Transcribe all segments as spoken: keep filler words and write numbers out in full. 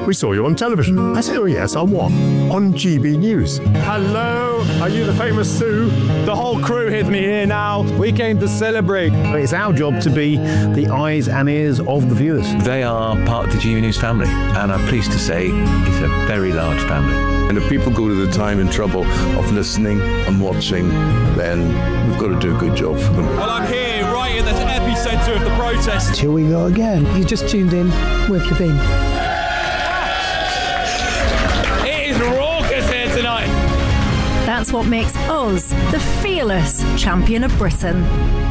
we saw you on television. I said, oh yes, on what? On G B News. Hello, are you the famous Sue? The whole crew with me here now. We came to celebrate. It's our job to be the eyes and ears of the viewers. They are part of the G B News family, and I'm pleased to say it's a very large family. And if people go to the time and trouble of listening and watching, then we've got to do a good job for them. Well, I'm here right in the epicentre of the protest. Here we go again. You just tuned in. Where have you been? It is raucous here tonight. That's what makes us the fearless champion of Britain.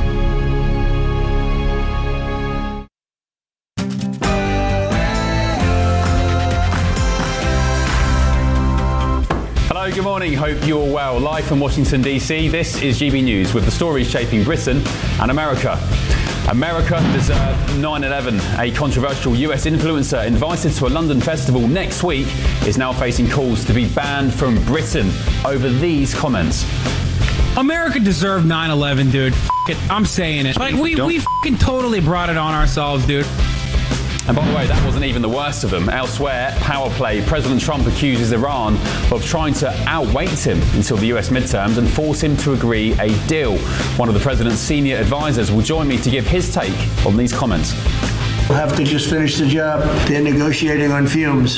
Hello, good morning. Hope you're well. Live from Washington, D C, this is G B News with the stories shaping Britain and America. America deserved nine eleven. A controversial U S influencer invited to a London festival next week is now facing calls to be banned from Britain over these comments. America deserved nine eleven, dude. F it. I'm saying it. Like, we, we f***ing totally brought it on ourselves, dude. And by the way, that wasn't even the worst of them. Elsewhere, power play. President Trump accuses Iran of trying to outweight him until the U S midterms and force him to agree a deal. One of the president's senior advisors will join me to give his take on these comments. We'll have to just finish the job. They're negotiating on fumes.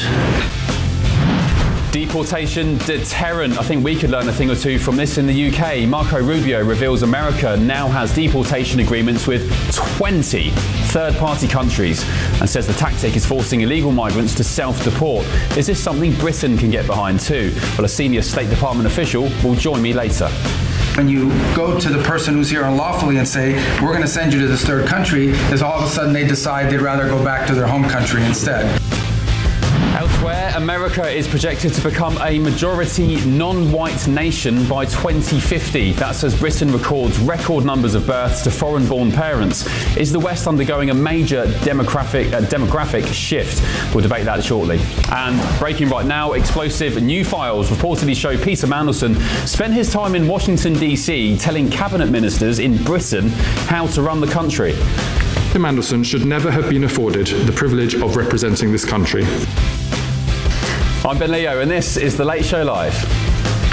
Deportation deterrent. I think we could learn a thing or two from this in the U K. Marco Rubio reveals America now has deportation agreements with twenty third-party countries and says the tactic is forcing illegal migrants to self-deport. Is this something Britain can get behind too? Well, a senior State Department official will join me later. When you go to the person who's here unlawfully and say, we're going to send you to this third country, is all of a sudden they decide they'd rather go back to their home country instead. Elsewhere, America is projected to become a majority non-white nation by twenty fifty. That's as Britain records record numbers of births to foreign-born parents. Is the West undergoing a major demographic, uh, demographic shift? We'll debate that shortly. And breaking right now, explosive new files reportedly show Peter Mandelson spent his time in Washington, D C telling cabinet ministers in Britain how to run the country. Peter Mandelson should never have been afforded the privilege of representing this country. I'm Ben Leo, and this is The Late Show Live.